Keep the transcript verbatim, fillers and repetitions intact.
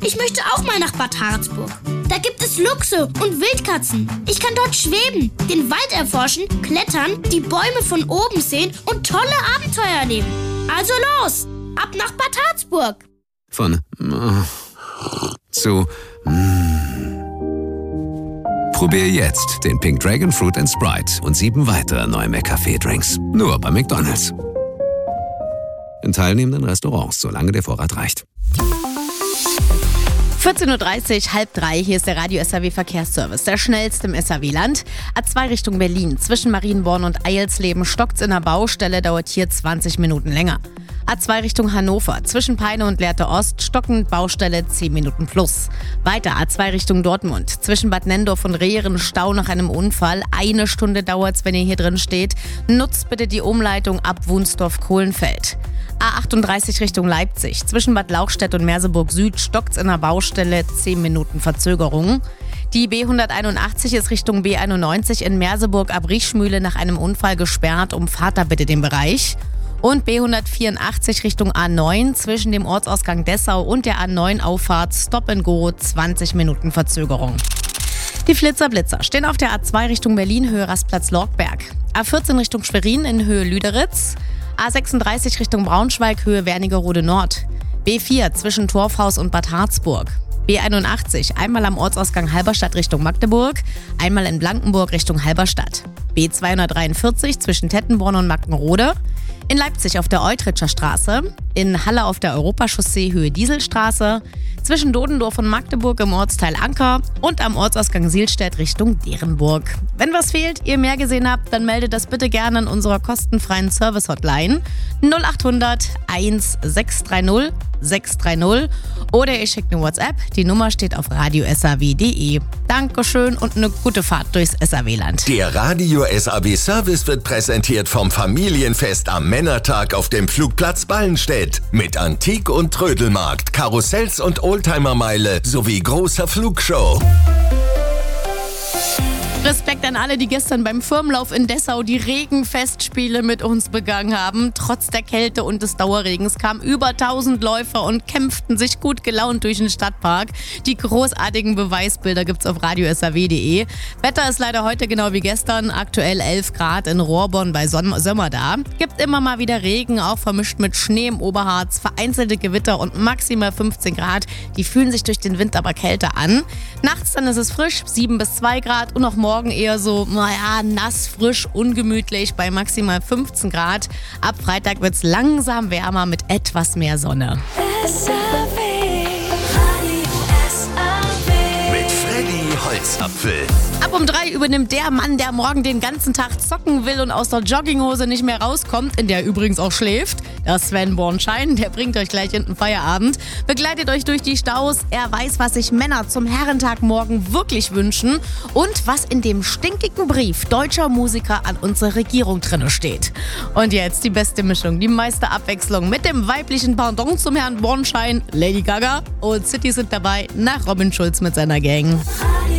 Ich möchte auch mal nach Bad Harzburg. Da gibt es Luchse und Wildkatzen. Ich kann dort schweben, den Wald erforschen, klettern, die Bäume von oben sehen und tolle Abenteuer erleben. Also los, ab nach Bad Harzburg. Von äh, zu mm. Probier jetzt den Pink Dragon Fruit and Sprite und sieben weitere neue McCafé-Drinks. Nur bei McDonald's. In teilnehmenden Restaurants, solange der Vorrat reicht. vierzehn Uhr dreißig, halb drei, hier ist der Radio-S R W-Verkehrsservice, der schnellste im S R W-Land. A zwei Richtung Berlin, zwischen Marienborn und Eilsleben stockt's in der Baustelle, dauert hier zwanzig Minuten länger. A zwei Richtung Hannover, zwischen Peine und Lehrte Ost, stockend Baustelle zehn Minuten plus. Weiter A zwei Richtung Dortmund, zwischen Bad Nendorf und Rehren, Stau nach einem Unfall. Eine Stunde dauert's, wenn ihr hier drin steht. Nutzt bitte die Umleitung ab Wunsdorf-Kohlenfeld. A achtunddreißig Richtung Leipzig, zwischen Bad Lauchstädt und Merseburg Süd stockt's in der Baustelle, zehn Minuten Verzögerung. Die B hunderteinundachtzig ist Richtung B einundneunzig in Merseburg ab Riechmühle nach einem Unfall gesperrt, umfahrt da bitte den Bereich. Und B hundertvierundachtzig Richtung A neun zwischen dem Ortsausgang Dessau und der A neun Auffahrt Stop and Go, zwanzig Minuten Verzögerung. Die Flitzer Blitzer stehen auf der A zwei Richtung Berlin, Höhe Rastplatz Lorgberg. A vierzehn Richtung Schwerin in Höhe Lüderitz. A sechsunddreißig Richtung Braunschweig, Höhe Wernigerode Nord. B vier zwischen Torfhaus und Bad Harzburg. B einundachtzig einmal am Ortsausgang Halberstadt Richtung Magdeburg, einmal in Blankenburg Richtung Halberstadt. B zweihundertdreiundvierzig zwischen Tettenborn und Mackenrode. In Leipzig auf der Eutritscher Straße, in Halle auf der Europachaussee Höhe Dieselstraße, zwischen Dodendorf und Magdeburg im Ortsteil Anker und am Ortsausgang Sielstedt Richtung Derenburg. Wenn was fehlt, ihr mehr gesehen habt, dann meldet das bitte gerne in unserer kostenfreien Service-Hotline null achthundert eins sechs drei null sechs drei null oder ihr schickt eine WhatsApp. Die Nummer steht auf radio s a w punkt de. Dankeschön und eine gute Fahrt durchs S R W-Land. Der Radio-S A W-Service wird präsentiert vom Familienfest am Männertag auf dem Flugplatz Ballenstedt. Mit Antik- und Trödelmarkt, Karussells und Oldtimermeile sowie großer Flugshow. Respekt an alle, die gestern beim Firmenlauf in Dessau die Regenfestspiele mit uns begangen haben. Trotz der Kälte und des Dauerregens kamen über tausend Läufer und kämpften sich gut gelaunt durch den Stadtpark. Die großartigen Beweisbilder gibt's auf radio s a w punkt de. Wetter ist leider heute genau wie gestern. Aktuell elf Grad in Rohrborn bei Sommer da. Gibt immer mal wieder Regen, auch vermischt mit Schnee im Oberharz, vereinzelte Gewitter und maximal fünfzehn Grad. Die fühlen sich durch den Wind aber kälter an. Nachts dann ist es frisch, sieben bis zwei Grad und auch morgen Morgen eher so, naja, nass, frisch, ungemütlich bei maximal fünfzehn Grad. Ab Freitag wird es langsam wärmer mit etwas mehr Sonne. S R W, Radio S R W. Mit Freddy Holzapfel. Ab um drei übernimmt der Mann, der morgen den ganzen Tag zocken will und aus der Jogginghose nicht mehr rauskommt, in der er übrigens auch schläft. Der Sven Bornschein, der bringt euch gleich in den Feierabend, begleitet euch durch die Staus. Er weiß, was sich Männer zum Herrentag morgen wirklich wünschen und was in dem stinkigen Brief deutscher Musiker an unsere Regierung drinne steht. Und jetzt die beste Mischung, die meiste Abwechslung mit dem weiblichen Pardon zum Herrn Bornschein. Lady Gaga und City sind dabei, nach Robin Schulz mit seiner Gang.